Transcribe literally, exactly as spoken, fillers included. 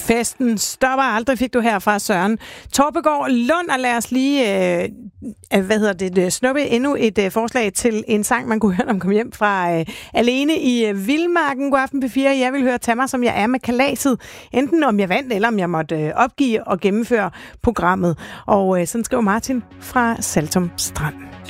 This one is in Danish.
Festen stopper aldrig, fik du her fra Søren Torpegaard Lund, og lad os lige øh, hvad hedder det, snuppe endnu et øh, forslag til en sang, man kunne høre, når man kom hjem fra øh, Alene i øh, Vildmarken. God aften P fire. Jeg vil høre Tag mig, som jeg er med Kalaset. Enten om jeg vandt, eller om jeg måtte øh, opgive og gennemføre programmet. Og øh, sådan skriver Martin fra Saltum Strand.